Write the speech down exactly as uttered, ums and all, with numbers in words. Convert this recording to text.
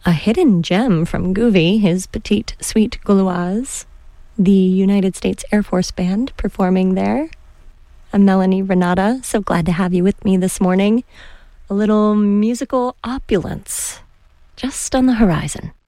a hidden gem from Goovy, his Petite Suite Gauloise, the United States Air Force Band performing there. I'm Melanie Renata, so glad to have you with me this morning. A little musical opulence just on the horizon.